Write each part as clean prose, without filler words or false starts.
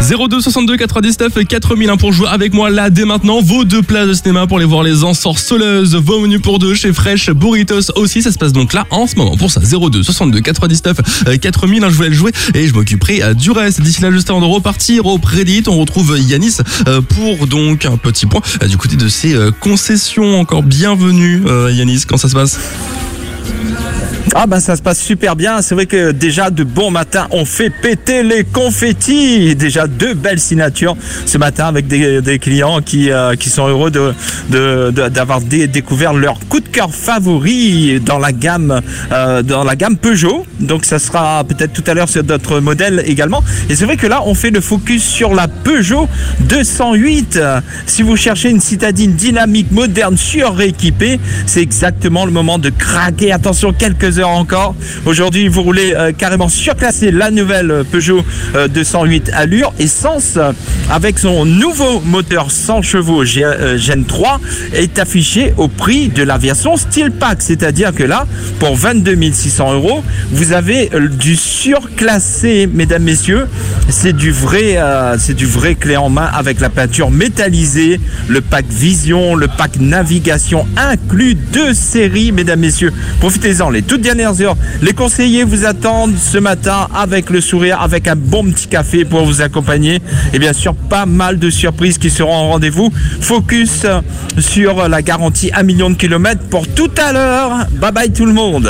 02 62 99 4001 pour jouer avec moi là dès maintenant. Vos 2 places de cinéma pour aller voir Les Ensorceleuses, vos menus pour 2 chez Fresh Burritos aussi. Ça se passe donc là en ce moment. Pour ça, 02 62 99 4000. Je voulais le jouer et je m'occuperai du reste. D'ici là, juste avant de repartir au Prédit, on retrouve Yanis pour donc un petit point du côté de ses concessions. Encore bienvenue Yanis, comment ça se passe? Ça se passe super bien. C'est vrai que déjà de bon matin, on fait péter les confettis. Déjà 2 belles signatures ce matin avec des clients qui sont heureux d'avoir découvert leur coup de cœur favori dans la gamme Peugeot. Donc ça sera peut-être tout à l'heure sur d'autres modèles également. Et c'est vrai que là, on fait le focus sur la Peugeot 208. Si vous cherchez une citadine dynamique, moderne, suréquipée, c'est exactement le moment de craquer. Attention, quelques heures encore. Aujourd'hui, vous roulez carrément surclassé la nouvelle Peugeot 208 Allure Essence avec son nouveau moteur 100 chevaux Gen 3 est affiché au prix de la version Style Pack. C'est-à-dire que là, pour 22 600 €, vous avez du surclassé, mesdames, messieurs. C'est du vrai clé en main avec la peinture métallisée, le pack Vision, le pack Navigation inclus, 2 séries, mesdames, messieurs. Profitez-en, les toutes dernières heures. Les conseillers vous attendent ce matin avec le sourire, avec un bon petit café pour vous accompagner. Et bien sûr, pas mal de surprises qui seront en rendez-vous. Focus sur la garantie 1 million de kilomètres pour tout à l'heure. Bye bye tout le monde.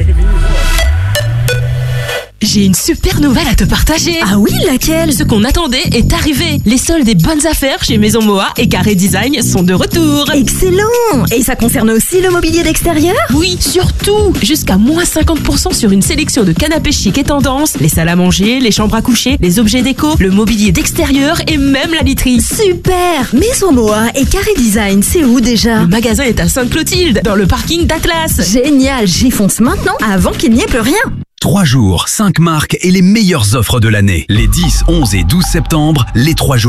J'ai une super nouvelle à te partager. Ah oui, laquelle? Ce qu'on attendait est arrivé. Les soldes des bonnes affaires chez Maison Moa et Carré Design sont de retour. Excellent! Et ça concerne aussi le mobilier d'extérieur? Oui, surtout! Jusqu'à moins 50% sur une sélection de canapés chic et tendance, les salles à manger, les chambres à coucher, les objets déco, le mobilier d'extérieur et même la literie. Super! Maison Moa et Carré Design, c'est où déjà? Le magasin est à Sainte-Clotilde, dans le parking d'Atlas. Génial! J'y fonce maintenant avant qu'il n'y ait plus rien. 3 jours, 5 marques et les meilleures offres de l'année. Les 10, 11 et 12 septembre, les 3 jours.